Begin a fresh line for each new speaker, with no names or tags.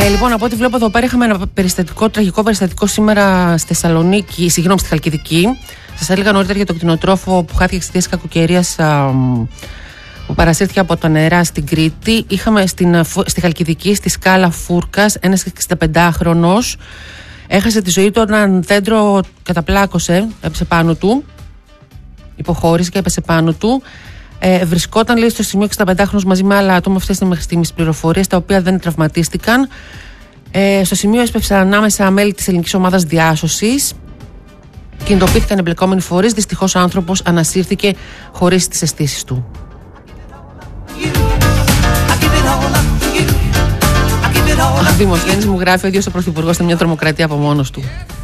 Λοιπόν, από ό,τι βλέπω εδώ πέρα, είχαμε ένα τραγικό περιστατικό σήμερα στη Θεσσαλονίκη, στη Χαλκιδική. Σας έλεγα νωρίτερα για το κτηνοτρόφο που χάθηκε εξαιτίας κακοκαιρίας που παρασύρθηκε από τα νερά στην Κρήτη. Είχαμε στη Χαλκιδική, στη σκάλα Φούρκας, ένας 65χρονος έχασε τη ζωή του όταν ένα δέντρο καταπλάκωσε, έπεσε πάνω του, υποχώρησε και έπεσε πάνω του. Βρισκόταν, λέει, στο σημείο 65χρονος μαζί με άλλα άτομα, αυτές είναι μέχρι στιγμής πληροφορίες, τα οποία δεν τραυματίστηκαν. Στο σημείο έσπευσαν ανάμεσα μέλη της ελληνικής ομάδας διάσωσης. Κινητοποιήθηκαν εμπλεκόμενοι φορείς. Δυστυχώς ο άνθρωπος ανασύρθηκε χωρίς τις αισθήσεις του. Ο Δημοσθένης μου γράφει ότι ο Πρωθυπουργός ήταν μια τρομοκρατία από μόνος του.